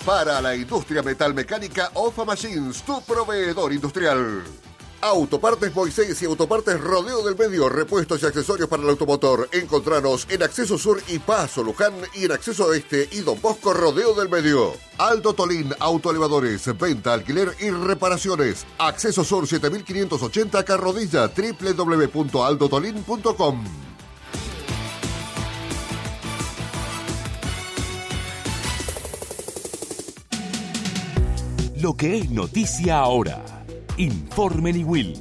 Para la industria metalmecánica, OFA Machines, tu proveedor industrial. Autopartes Moisés y Autopartes Rodeo del Medio, repuestos y accesorios para el automotor. Encontranos en Acceso Sur y Paso Luján y en Acceso Este y Don Bosco Rodeo del Medio. Aldo Tolín Autoelevadores, venta, alquiler y reparaciones. Acceso Sur 7580 Carrodilla, www.aldotolin.com. Lo que es noticia ahora. Informe Niwil.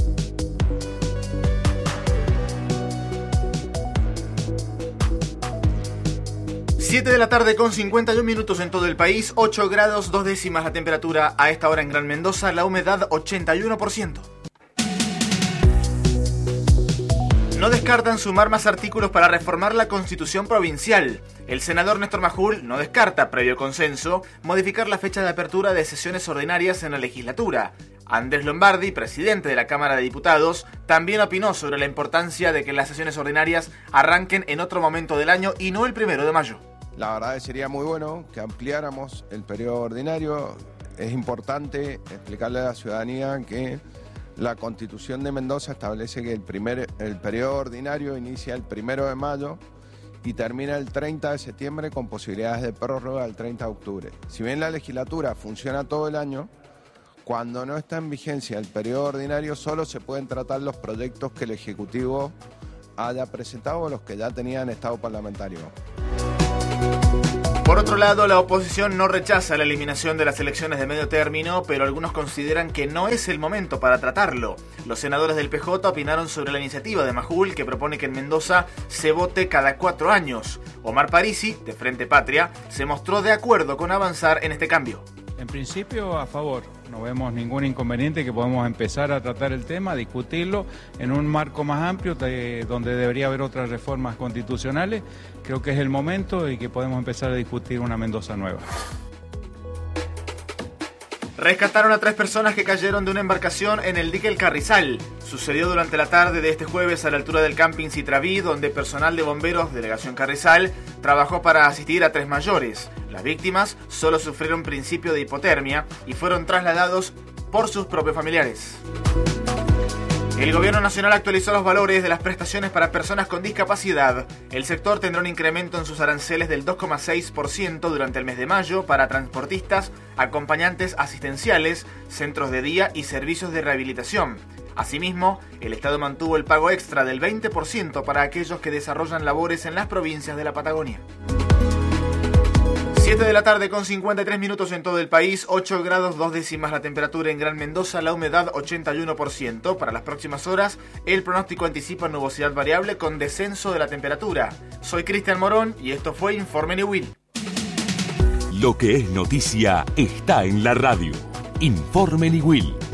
7 de la tarde con 51 minutos en todo el país, 8 grados 2 décimas la temperatura a esta hora en Gran Mendoza, la humedad 81%. No descartan sumar más artículos para reformar la Constitución provincial. El senador Néstor Majul no descarta, previo consenso, modificar la fecha de apertura de sesiones ordinarias en la legislatura. Andrés Lombardi, presidente de la Cámara de Diputados, también opinó sobre la importancia de que las sesiones ordinarias arranquen en otro momento del año y no el 1 de mayo. La verdad es que sería muy bueno que ampliáramos el periodo ordinario. Es importante explicarle a la ciudadanía que la Constitución de Mendoza establece que el periodo ordinario inicia el 1 de mayo y termina el 30 de septiembre con posibilidades de prórroga al 30 de octubre. Si bien la legislatura funciona todo el año, cuando no está en vigencia el periodo ordinario solo se pueden tratar los proyectos que el Ejecutivo haya presentado o los que ya tenían estado parlamentario. Por otro lado, la oposición no rechaza la eliminación de las elecciones de medio término, pero algunos consideran que no es el momento para tratarlo. Los senadores del PJ opinaron sobre la iniciativa de Majul, que propone que en Mendoza se vote cada 4 años. Omar Parisi, de Frente Patria, se mostró de acuerdo con avanzar en este cambio. En principio, a favor. No vemos ningún inconveniente que podamos empezar a tratar el tema, discutirlo en un marco más amplio donde debería haber otras reformas constitucionales. Creo que es el momento y que podemos empezar a discutir una Mendoza nueva. Rescataron a 3 personas que cayeron de una embarcación en el dique El Carrizal. Sucedió durante la tarde de este jueves a la altura del camping Citraví, donde personal de bomberos, delegación Carrizal, trabajó para asistir a 3 mayores. Las víctimas solo sufrieron principio de hipotermia y fueron trasladados por sus propios familiares. El Gobierno Nacional actualizó los valores de las prestaciones para personas con discapacidad. El sector tendrá un incremento en sus aranceles del 2,6% durante el mes de mayo para transportistas, acompañantes asistenciales, centros de día y servicios de rehabilitación. Asimismo, el Estado mantuvo el pago extra del 20% para aquellos que desarrollan labores en las provincias de la Patagonia. 7 de la tarde con 53 minutos en todo el país, 8 grados 2 décimas la temperatura en Gran Mendoza, la humedad 81%. Para las próximas horas, el pronóstico anticipa nubosidad variable con descenso de la temperatura. Soy Cristian Morón y esto fue Informe Niwil. Lo que es noticia está en la radio. Informe Niwil.